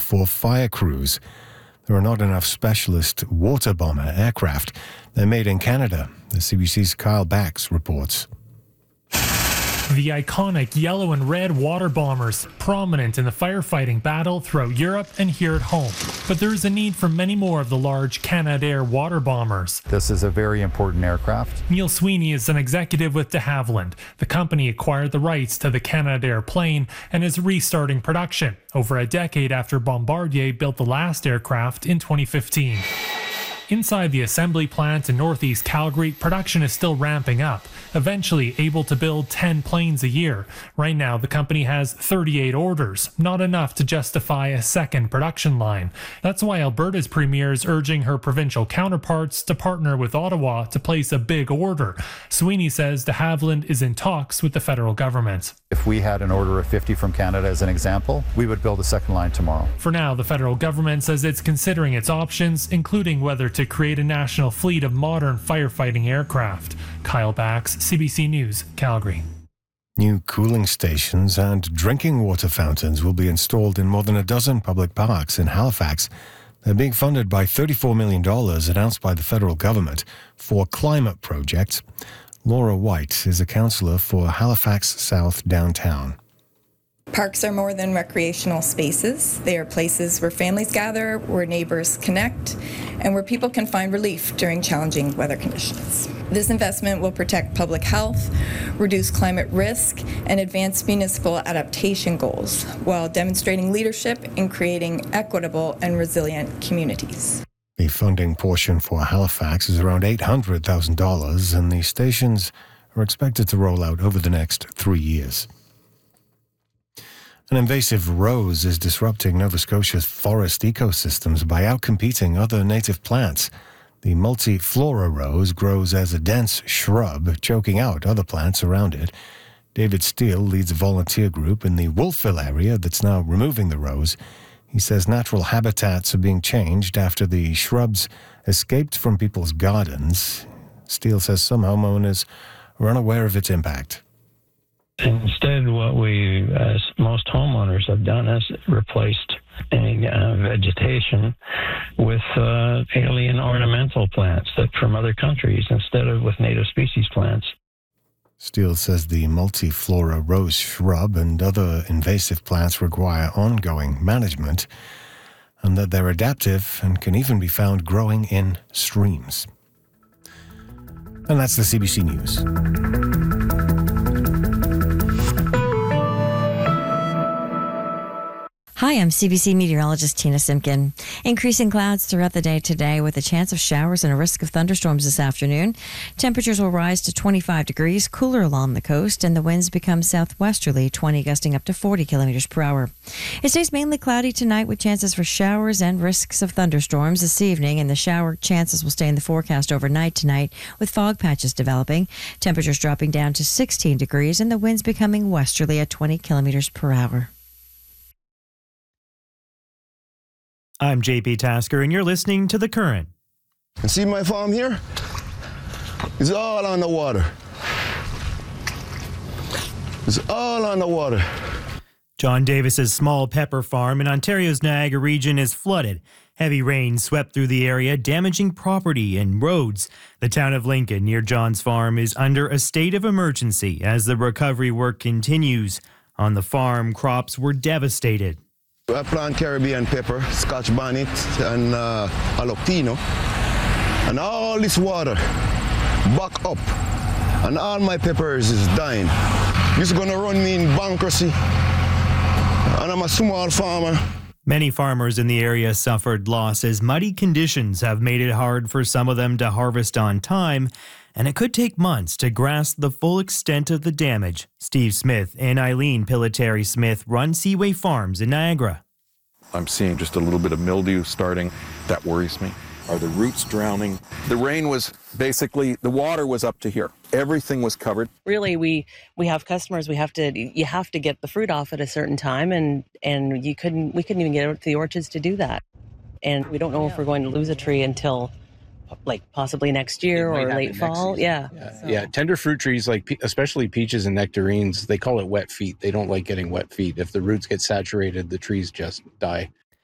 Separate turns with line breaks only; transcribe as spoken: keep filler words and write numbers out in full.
for fire crews. There are not enough specialist water bomber aircraft. They're made in Canada. The C B C's Kyle Bax reports.
The iconic yellow and red water bombers, prominent in the firefighting battle throughout Europe and here at home. But there is a need for many more of the large Canadair water bombers.
This is a very important aircraft.
Neil Sweeney is an executive with de Havilland. The company acquired the rights to the Canadair plane and is restarting production, over a decade after Bombardier built the last aircraft in twenty fifteen. Inside the assembly plant in northeast Calgary, production is still ramping up, eventually able to build ten planes a year. Right now, the company has thirty-eight orders, not enough to justify a second production line. That's why Alberta's premier is urging her provincial counterparts to partner with Ottawa to place a big order. Sweeney says de Havilland is in talks with the federal government.
If we had an order of fifty from Canada as an example, we would build a second line tomorrow.
For now, the federal government says it's considering its options, including whether to create a national fleet of modern firefighting aircraft. Kyle Bax, C B C News, Calgary.
New cooling stations and drinking water fountains will be installed in more than a dozen public parks in Halifax. They're being funded by thirty-four million dollars announced by the federal government for climate projects. Laura White is a councillor for Halifax South Downtown.
Parks are more than recreational spaces. They are places where families gather, where neighbors connect, and where people can find relief during challenging weather conditions. This investment will protect public health, reduce climate risk, and advance municipal adaptation goals, while demonstrating leadership in creating equitable and resilient communities.
The funding portion for Halifax is around eight hundred thousand dollars, and the stations are expected to roll out over the next three years. An invasive rose is disrupting Nova Scotia's forest ecosystems by outcompeting other native plants. The multiflora rose grows as a dense shrub, choking out other plants around it. David Steele leads a volunteer group in the Wolfville area that's now removing the rose. He says natural habitats are being changed after the shrubs escaped from people's gardens. Steele says some homeowners are unaware of its impact.
Instead, what we, as most homeowners have done, is replaced any uh, vegetation with uh, alien ornamental plants that from other countries instead of with native species plants.
Steele says the multiflora rose shrub and other invasive plants require ongoing management, and that they're adaptive and can even be found growing in streams. And that's the C B C News.
Hi, I'm C B C meteorologist Tina Simpkin. Increasing clouds throughout the day today with a chance of showers and a risk of thunderstorms this afternoon. Temperatures will rise to twenty-five degrees, cooler along the coast, and the winds become southwesterly, twenty gusting up to forty kilometers per hour. It stays mainly cloudy tonight with chances for showers and risks of thunderstorms this evening, and the shower chances will stay in the forecast overnight tonight with fog patches developing. Temperatures dropping down to sixteen degrees and the winds becoming westerly at twenty kilometers per hour.
I'm J P Tasker, and you're listening to The Current.
And see my farm here? It's all on the water. It's all on the water.
John Davis's small pepper farm in Ontario's Niagara region is flooded. Heavy rain swept through the area, damaging property and roads. The town of Lincoln, near John's farm, is under a state of emergency as the recovery work continues. On the farm, crops were devastated.
I plant Caribbean pepper, Scotch bonnet, and uh, jalapeno. And all this water back up. And all my peppers is dying. This is going to run me in bankruptcy. And I'm a small farmer.
Many farmers in the area suffered losses. Muddy conditions have made it hard for some of them to harvest on time, and it could take months to grasp the full extent of the damage. Steve Smith and Eileen Pilitary Smith run Seaway Farms in Niagara.
I'm seeing just a little bit of mildew starting. That worries me. Are the roots drowning? The rain was basically, the water was up to here. Everything was covered.
Really, we we have customers. We have to, you have to get the fruit off at a certain time, and and you couldn't, we couldn't even get out to the orchards to do that. And we don't know if we're going to lose a tree until like possibly next year or late fall. Yeah.
Yeah. So. yeah. Tender fruit trees, like especially peaches and nectarines, they call it wet feet. They don't like getting wet feet. If the roots get saturated, the trees just die.